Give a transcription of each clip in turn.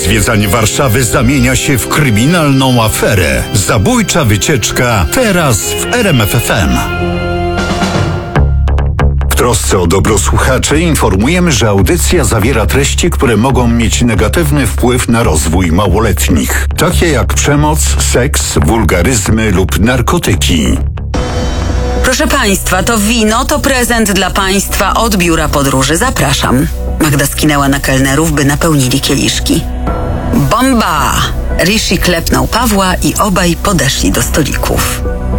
zwiedzanie Warszawy zamienia się w kryminalną aferę. Zabójcza wycieczka teraz w RMF FM. W trosce o dobro słuchaczy informujemy, że audycja zawiera treści, które mogą mieć negatywny wpływ na rozwój małoletnich, takie jak przemoc, seks, wulgaryzmy lub narkotyki. Proszę Państwa, to wino to prezent dla Państwa od biura podróży. Zapraszam. Magda skinęła na kelnerów, by napełnili kieliszki. Bomba! Rishi klepnął Pawła i obaj podeszli do stolików.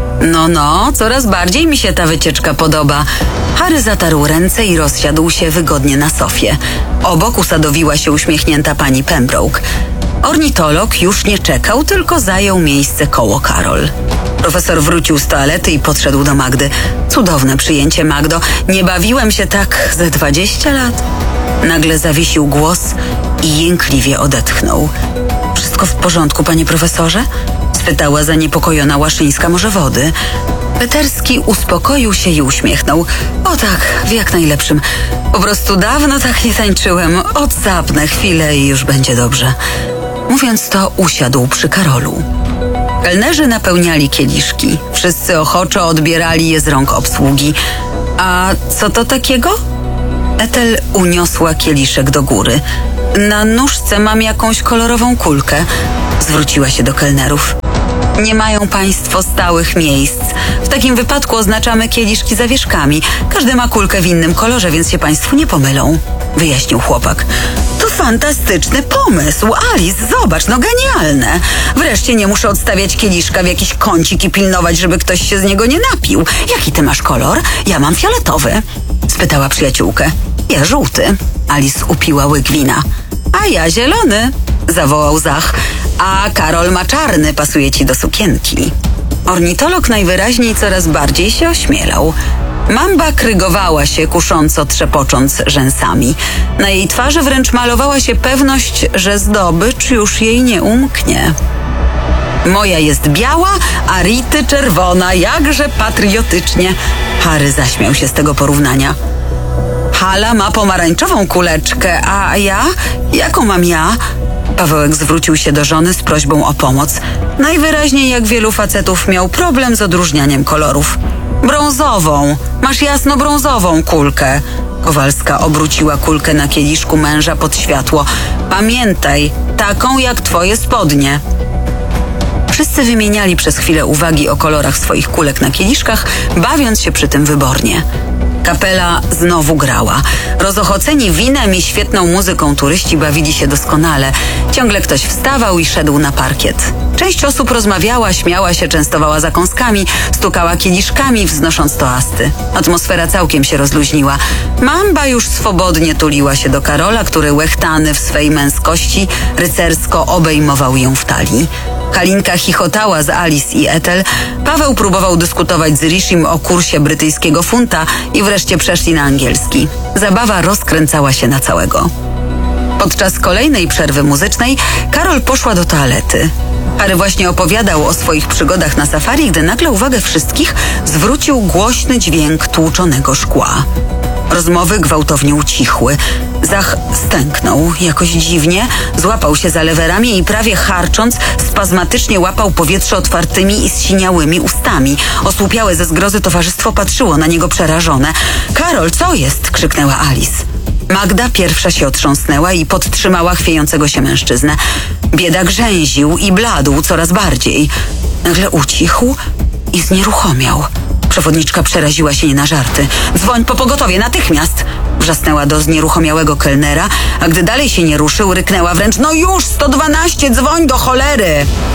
No, coraz bardziej mi się ta wycieczka podoba. Harry zatarł ręce i rozsiadł się wygodnie na sofie. Obok usadowiła się uśmiechnięta pani Pembroke. Ornitolog już nie czekał, tylko zajął miejsce koło Karol. Profesor wrócił z toalety i podszedł do Magdy. Cudowne przyjęcie, Magdo. Nie bawiłem się tak ze 20 lat. Nagle zawiesił głos i jękliwie odetchnął. Wszystko w porządku, panie profesorze? Spytała zaniepokojona Łaszyńska. Może wody? Peterski uspokoił się i uśmiechnął. O tak, w jak najlepszym. Po prostu dawno tak nie tańczyłem. Odsapnę chwilę i już będzie dobrze. Mówiąc to, usiadł przy Karolu. Kelnerzy napełniali kieliszki. Wszyscy ochoczo odbierali je z rąk obsługi. A co to takiego? Ethel uniosła kieliszek do góry. Na nóżce mam jakąś kolorową kulkę. Zwróciła się do kelnerów. Nie mają państwo stałych miejsc. W takim wypadku oznaczamy kieliszki zawieszkami. Każdy ma kulkę w innym kolorze, więc się państwu nie pomylą, wyjaśnił chłopak. To fantastyczny pomysł, Alice, zobacz, genialne. Wreszcie nie muszę odstawiać kieliszka w jakiś kącik i pilnować, żeby ktoś się z niego nie napił. Jaki ty masz kolor? Ja mam fioletowy, spytała przyjaciółkę. Ja żółty. Alice upiła łyk wina. A ja zielony, zawołał Zach. A Karol ma czarny, pasuje ci do sukienki. Ornitolog najwyraźniej coraz bardziej się ośmielał. Mamba krygowała się, kusząco trzepocząc rzęsami. Na jej twarzy wręcz malowała się pewność, że zdobycz już jej nie umknie. Moja jest biała, a Rity czerwona, jakże patriotycznie. Harry zaśmiał się z tego porównania. Hala ma pomarańczową kuleczkę, a ja? Jaką mam ja? Pawełek zwrócił się do żony z prośbą o pomoc. Najwyraźniej, jak wielu facetów, miał problem z odróżnianiem kolorów. Brązową. Masz jasno-brązową kulkę. Kowalska obróciła kulkę na kieliszku męża pod światło. Pamiętaj, taką jak twoje spodnie. Wszyscy wymieniali przez chwilę uwagi o kolorach swoich kulek na kieliszkach, bawiąc się przy tym wybornie. Kapela znowu grała. Rozochoceni winem i świetną muzyką turyści bawili się doskonale. Ciągle ktoś wstawał i szedł na parkiet. Część osób rozmawiała, śmiała się, częstowała zakąskami, stukała kieliszkami, wznosząc toasty. Atmosfera całkiem się rozluźniła. Mamba już swobodnie tuliła się do Karola, który łechtany w swej męskości rycersko obejmował ją w talii. Halinka chichotała z Alice i Ethel. Paweł próbował dyskutować z Rishim o kursie brytyjskiego funta i wreszcie przeszli na angielski. Zabawa rozkręcała się na całego. Podczas kolejnej przerwy muzycznej Karol poszła do toalety. Harry właśnie opowiadał o swoich przygodach na safari, gdy nagle uwagę wszystkich zwrócił głośny dźwięk tłuczonego szkła. Rozmowy gwałtownie ucichły. Zach stęknął jakoś dziwnie, złapał się za lewe ramię i prawie charcząc spazmatycznie łapał powietrze otwartymi i zsiniałymi ustami. Osłupiałe ze zgrozy towarzystwo patrzyło na niego przerażone. Karol, co jest? Krzyknęła Alice. Magda pierwsza się otrząsnęła i podtrzymała chwiejącego się mężczyznę. Biedak rzęził i bladł coraz bardziej. Nagle ucichł i znieruchomiał. Przewodniczka przeraziła się nie na żarty. Dzwoń po pogotowie, natychmiast! Wrzasnęła do znieruchomiałego kelnera, a gdy dalej się nie ruszył, ryknęła wręcz: no już, 112, dzwoń do cholery!